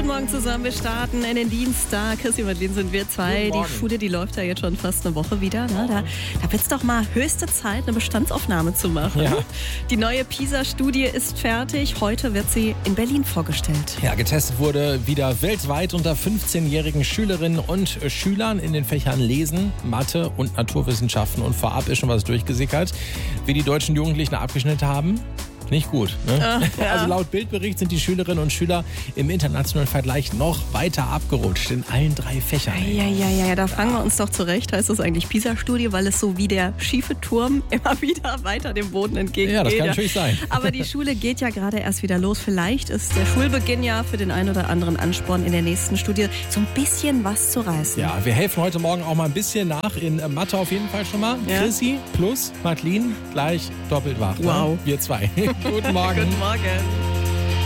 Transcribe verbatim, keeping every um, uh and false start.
Guten Morgen zusammen, wir starten in den Dienstag. Chrissy und Madeline sind wir zwei. Die Schule, die läuft ja jetzt schon fast eine Woche wieder. Ne? Da, da wird es doch mal höchste Zeit, eine Bestandsaufnahme zu machen. Ja. Die neue PISA-Studie ist fertig. Heute wird sie in Berlin vorgestellt. Ja, getestet wurde wieder weltweit unter fünfzehnjährigen Schülerinnen und Schülern in den Fächern Lesen, Mathe und Naturwissenschaften. Und vorab ist schon was durchgesickert, wie die deutschen Jugendlichen abgeschnitten haben. Nicht gut. Ne? Ach, ja. Also laut Bildbericht sind die Schülerinnen und Schüler im internationalen Vergleich noch weiter abgerutscht in allen drei Fächern. Ja, ja, ja, ja, da fragen wir uns doch zurecht, heißt das eigentlich PISA-Studie, weil es so wie der schiefe Turm immer wieder weiter dem Boden entgegengeht. Ja, das kann natürlich sein. Aber die Schule geht ja gerade erst wieder los. Vielleicht ist der Schulbeginn ja für den einen oder anderen Ansporn in der nächsten Studie so ein bisschen was zu reißen. Ja, wir helfen heute Morgen auch mal ein bisschen nach in Mathe auf jeden Fall schon mal. Ja. Chrissy plus Madeline gleich doppelt wach. Wow. Ne? Wir zwei. Guten Morgen. Guten Morgen.